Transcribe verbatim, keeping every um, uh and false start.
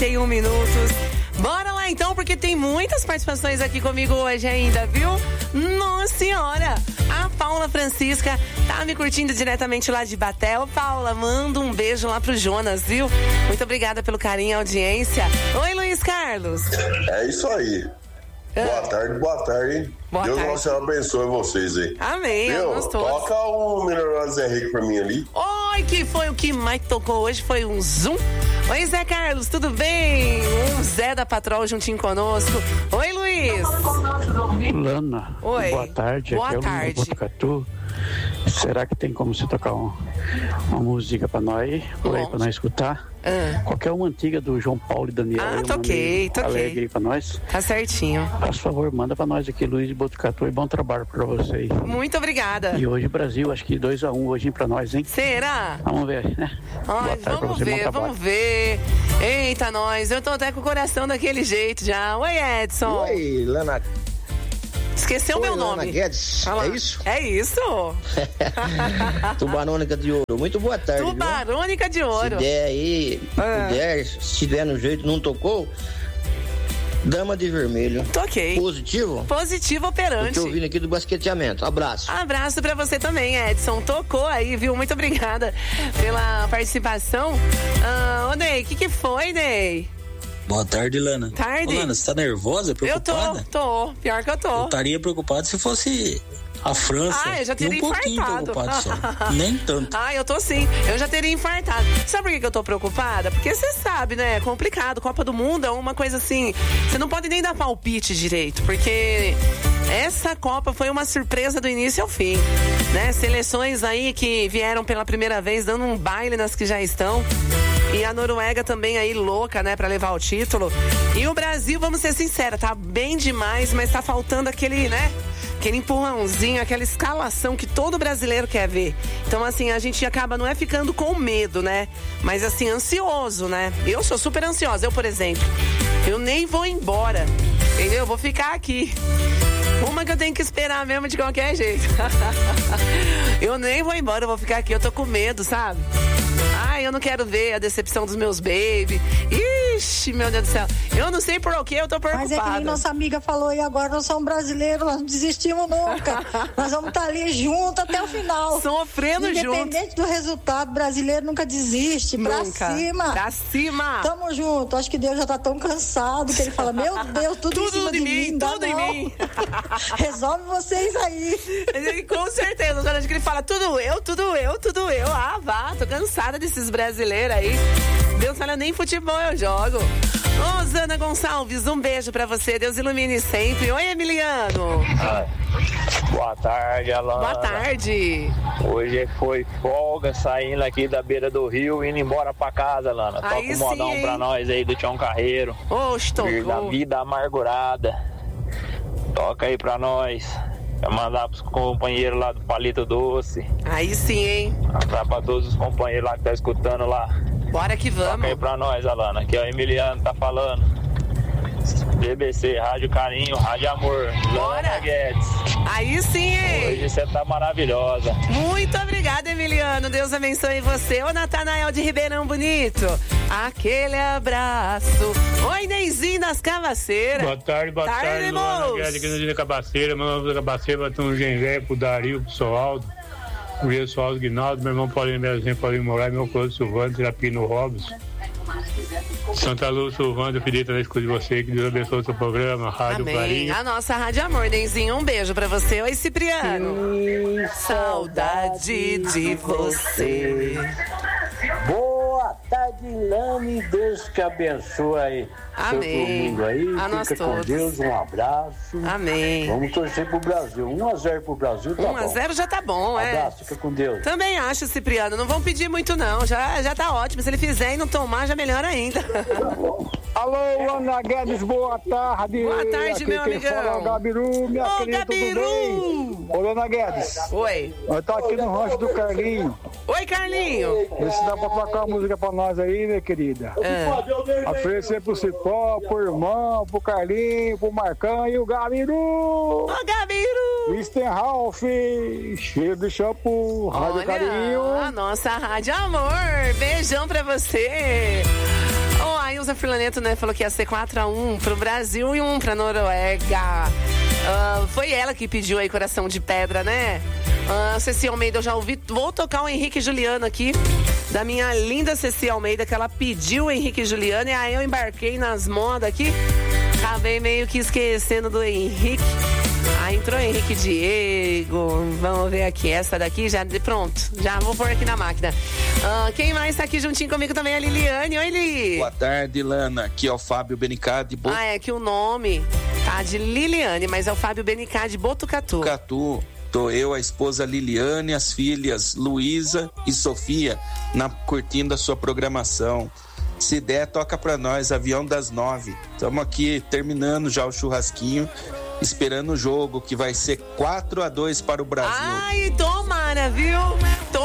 e um minutos. Bora lá então, porque tem muitas participações aqui comigo hoje ainda, viu? Nossa senhora! A Paula Francisca tá me curtindo diretamente lá de Batel. Paula, manda um beijo lá pro Jonas, viu? Muito obrigada pelo carinho e audiência. Oi, Luiz Carlos. É isso aí. Ah. Boa tarde, boa tarde. Boa Deus tarde. nosso Senhor abençoe vocês aí. Amém. Viu? Toca um Mineral Zé Rico pra mim ali. Oi, que foi o que Mike tocou hoje? Foi um Zoom. Oi, Zé Carlos, tudo bem? Um Zé da Patrol juntinho conosco. Oi, Luiz. Lana. Oi. Boa tarde. Boa aqui tarde. É o Botucatu. Será que tem como você tocar um, uma música pra nós? Por aí, pra nós escutar? Ah. Qualquer uma antiga do João Paulo e Daniel. Ah, aí, toquei, um toquei. Alegre pra nós. Tá certinho. Por favor, manda pra nós aqui, Luiz de Botucatu, e bom trabalho pra vocês. Muito obrigada. E hoje, Brasil, acho que dois a um hoje pra nós, hein? Será? Vamos ver, né? Ai, vamos você, ver, vamos ver. Eita, nós, eu tô até com o coração daquele jeito já. Oi, Edson. Oi, Lana. Esqueceu o meu nome. Lana Guedes, ah, é isso? É isso. Tubarônica de Ouro. Muito boa tarde. Tubarônica de Ouro. Se der aí, ah. puder, se der no jeito, não tocou, Dama de Vermelho. Toquei. Positivo? Positivo operante. Tô te ouvindo aqui do basqueteamento. Abraço. Abraço pra você também, Edson. Tocou aí, viu? Muito obrigada pela participação. Ah, ô, Ney, o que que foi, Ney? Boa tarde, Lana. Tarde. Ô, Lana, você tá nervosa, preocupada? Eu tô, tô. Pior que eu tô. Eu estaria preocupado se fosse a França. Ah, eu já teria um pouquinho infartado. preocupado só. Nem tanto. Ah, eu tô sim. Eu já teria infartado. Sabe por que eu tô preocupada? Porque você sabe, né? É complicado. Copa do Mundo é uma coisa assim... Você não pode nem dar palpite direito, porque... Essa Copa foi uma surpresa do início ao fim, né? Seleções aí que vieram pela primeira vez dando um baile nas que já estão. E a Noruega também aí louca, né, pra levar o título. E o Brasil, vamos ser sinceros, tá bem demais, mas tá faltando aquele, né? Aquele empurrãozinho, aquela escalação que todo brasileiro quer ver. Então, assim, a gente acaba, não é ficando com medo, né? Mas, assim, ansioso, né? Eu sou super ansiosa. Eu, por exemplo, eu nem vou embora, entendeu? Eu vou ficar aqui. Uma que eu tenho que esperar mesmo de qualquer jeito. Eu nem vou embora, eu vou ficar aqui. Eu tô com medo, sabe? Ai, eu não quero ver a decepção dos meus baby. Ixi, meu Deus do céu. Eu não sei por o que eu tô preocupada. Mas é que nem nossa amiga falou, e agora nós somos brasileiros, nós não desistimos nunca. Nós vamos estar ali juntos até o final. Sofrendo juntos. Independente do resultado, brasileiro nunca desiste. Pra nunca. cima. Pra cima. Tamo junto. Acho que Deus já tá tão cansado que ele fala, meu Deus, tudo, tudo em cima de de mim, mim. Tudo em não. mim. Resolve vocês aí. Com certeza. Acho que ele fala, tudo eu, tudo eu, tudo eu. Ah, vá, tô cansada desses brasileiros aí. Deus fala, nem futebol eu jogo. Ô, Zana Gonçalves, um beijo pra você. Deus ilumine sempre. Oi, Emiliano. Ah, boa tarde, Alana. Boa tarde. Hoje foi folga, saindo aqui da beira do rio, indo embora pra casa, Alana. Toca um modão sim, pra nós aí do Tião Carreiro. Ô, estou. Da vida amargurada. Toca aí pra nós. Vai mandar pros companheiros lá do Palito Doce. Aí sim, hein? Pra, pra todos os companheiros lá que tá escutando lá. Bora que vamos. Toca aí pra nós, Alana. Aqui ó, Emiliano tá falando. B B C, Rádio Carinho, Rádio Amor. Bora. Lana Guedes. Aí sim, hein? Hoje você tá maravilhosa. Muito obrigada, Emiliano. Deus abençoe você. Ô, Natanael de Ribeirão Bonito. Aquele abraço. Oi, Neizinho das Cabaceiras. Boa tarde, boa tarde. tarde Lana Guedes, aqui no Dia da Cabaceira. Meu nome é Cabaceira, vai ter um gengé pro Dario, pro Soaldo. O Soaldo Guinaldo, meu irmão Paulinho Mezinho, Paulinho Moraes, meu coro Silvano, Terapino Robson. Santa Luz, Silvano, Felipe, também escuto de você, que Deus abençoe o seu programa, Rádio Amém. Carinho. A nossa Rádio Amor, Neizinho, um beijo pra você. Oi, Cipriano. Que saudade de você. Boa tarde, Lane. Deus te abençoe aí. Amém. Seu domingo aí. A nós Fica com todos. Deus, um abraço. Amém. Vamos torcer pro Brasil. um a zero pro Brasil, tá um a zero já tá bom, é. Abraço, fica com Deus. Também acho, Cipriano. Não vão pedir muito, não. Já, já tá ótimo. Se ele fizer e não tomar, já melhor ainda. Alô, Ana Guedes, boa tarde. Boa tarde, aqui meu quem amigão. fala é o Gabiru, minha Ô, querida, Gabiru. tudo bem? Ô, Ana Guedes. Oi. Nós tá aqui no rancho do Carlinho. Oi, Carlinho. Vê se dá pra tocar uma música pra nós aí, minha querida. É. Oferecer pro Cipó, pro irmão, pro Carlinho, pro Marcão e o Gabiru. Ô, Gabiru. mister Ralph, cheiro de shampoo, Rádio Olha, Carinho. a nossa Rádio Amor. Beijão pra você. Ó, oh, aí os Rosa Furlaneto, né, falou que ia ser quatro a um pro Brasil e um pra Noruega. Uh, foi ela que pediu aí Coração de Pedra, né? Uh, Ceci Almeida, eu já ouvi. Vou tocar o Henrique e Juliano aqui, da minha linda Ceci Almeida, que ela pediu o Henrique e Juliano, e aí eu embarquei nas modas aqui. Acabei meio que esquecendo do Henrique. Ah, entrou Henrique Diego. Vamos ver aqui. Essa daqui já. Pronto. Já vou pôr aqui na máquina. Ah, quem mais tá aqui juntinho comigo também é a Liliane. Oi, Lili. Boa tarde, Lana. Aqui é o Fábio Benicá de Botucatu. Ah, é que o nome tá de Liliane, mas é o Fábio Benicá de Botucatu. Botucatu. Tô eu, a esposa Liliane, as filhas Luísa e Sofia, na, curtindo a sua programação. Se der, toca pra nós, Avião das Nove. Estamos aqui terminando já o churrasquinho, esperando o jogo, que vai ser quatro a dois para o Brasil. Ai, tomara, viu?